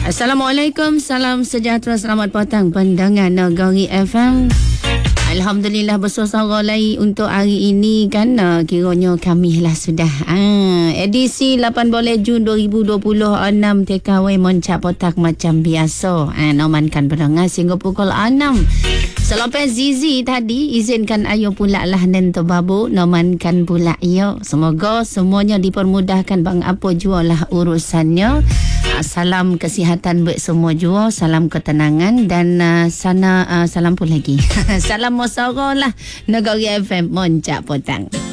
Assalamualaikum, salam sejahtera, selamat petang pendengar Negeri FM. Alhamdulillah bersuara lagi untuk hari ini kan, kiranya kami lah sudah edisi 18 Jun 2026 TKW Moncak Potak macam biasa. Nomankan pendengar sehingga pukul 6. Selepas Zizi tadi, izinkan ayo pula lah Nento Babu nomankan pula yo. Semoga semuanya dipermudahkan bang apa jualah urusannya. Salam kesihatan buat semua jua, salam ketenangan dan salam pun lagi. Salam Mosoro lah Negeri FM Moncak Potang.